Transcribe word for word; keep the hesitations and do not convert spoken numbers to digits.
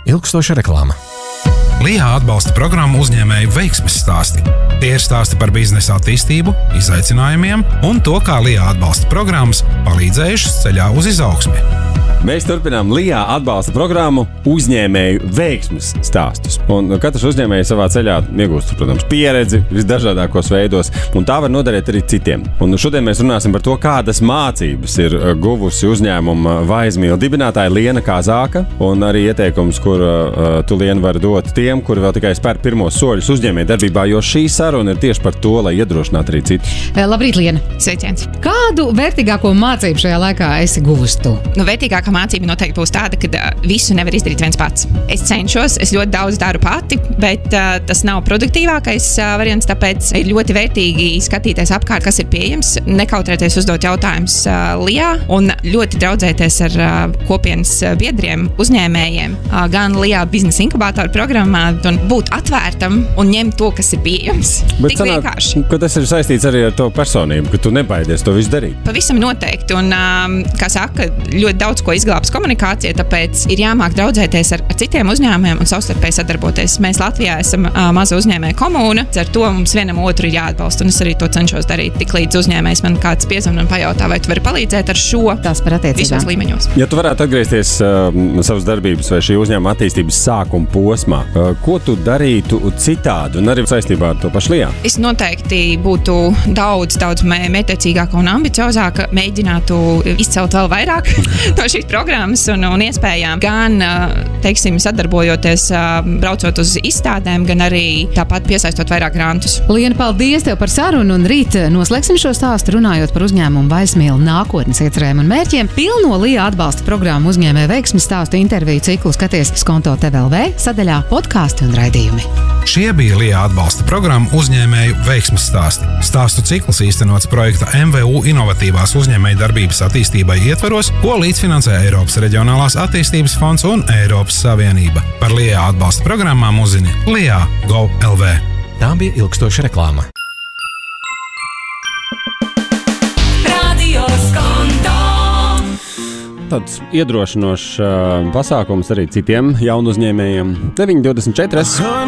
ilgstoša reklāma. Lijā atbalsta programmu uzņēmēju veiksmes stāsti. Tie ir stāsti par biznesa attīstību, izaicinājumiem un to, kā Lijā atbalsta programmas palīdzējušas ceļā uz izaugsmi. Mēs turpinām Lijā atbalsta programmu uzņēmēju veiksmes stāstus. Un katrs uzņēmējs savā ceļā iegūst, protams, pieredzi visdažādākos veidos, un tā var noderēt arī citiem. Un šodien mēs runāsim par to, kādas mācības ir guvusi uzņēmuma Vaismīla dibinātāja Liena Kazāka, un arī ieteikums, kur uh, tu, Liena, vari dot tiem, kuri vēl tikai spēr pirmos soļus uzņēmēju darbībā, jo šī saruna ir tieši par to, lai iedrošinātu arī citus. Labrīt, Liena! Sveiciens! Kādu vērtīgāko mācību šajā laikā esi guvusi tu? Nu, vērtīgākā mācība noteikti būs tāda, ka uh, visu nevar izdarīt viens pats. Es cenšos, es ļoti daudz daru pati, bet uh, tas nav produktīvākais uh, variants, tāpēc ir ļoti vērtīgi skatīties apkārt, kas ir pieejams, nekautrēties uzdot jautājumus uh, Lijā un ļoti draudzēties ar uh, kopienas biedriem, uzņēmējiem, uh, gan Lijā biznesa inkubātoru programmā, un būt atvērtam un ņemt to, kas ir pieejams. Bet Tik sanāk, vienkārši. ka tas ir saistīts arī ar to personību, ka tu nebaidies to visu darīt. Pavisam noteikti, un, um, kā saka, ļoti daudz ko izglābs komunikācija, tāpēc ir jāmāk draudzēties ar, ar citiem uzņēmumiem un savstarpēji sadarboties. Mēs Latvijā esam uh, maza uzņēmēja komūna, ar to mums vienam otru ir jāatbalsta, un es arī to cenšos darīt. Tik līdz uzņēmējs man kāds piezvan un pajautā, vai tu vari palīdzēt ar šo Tās par attiecībām. visos līmeņos. Ja tu varētu atgriezties uh, savas darbības vai šī uzņēmuma attīstības sākuma posmā, uh, ko tu darītu citādi un arī saistībā ar to pašu Lijā? Es noteikti būtu daudz, daudz mērķtiecīgāka un ambiciozāka, mēģinātu izcelt vēl vairāk no šīs programmas un, un iespējām, gan, teiksim, sadarbojoties, braucot uz izstādēm, gan arī tāpat piesaistot vairāk grantus. Liena, paldies tev par sarunu, un rīt noslēgsim šo stāstu runājot par uzņēmumu Vaismīla nākotnes iecerēm un mērķiem. Pilno Lijā atbalsta programmu uzņēmēju veiksmes stāstu interviju ciklu skaties Skonto T V L V sadaļā podkāsti un raidījumi. Šie bija Lijā atbalsta programma uzņēmēju veiksmes stāsti. Stāstu cikls īstenots projekta M V U inovatīvās uzņēmēju darbības attīstībai ietvaros, ko līdzfinansē Eiropas Reģionālās attīstības fonds un Eiropas Savienība. Par Lijā atbalsta programmām uzzini Lijā Gov L V. Tā bija ilgstoša reklāma. Tāds iedrošinošs uh, pasākums arī citiem jaunu uzņēmējiem. deviņi divdesmit četri